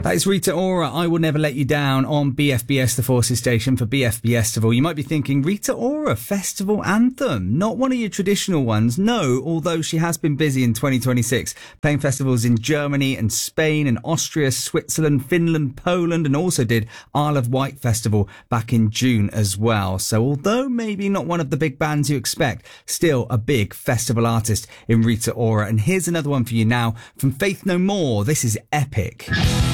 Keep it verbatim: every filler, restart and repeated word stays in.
That is Rita Ora, I Will Never Let You Down on B F B S, the Forces station for B F B Festival. You might be thinking, Rita Ora, festival anthem, not one of your traditional ones. No, although she has been busy in twenty twenty-six, playing festivals in Germany and Spain and Austria, Switzerland, Finland, Poland, and also did Isle of Wight Festival back in June as well. So although maybe not one of the big bands you expect, still a big festival artist in Rita Ora. And here's another one for you now from Faith No More. This is Epic.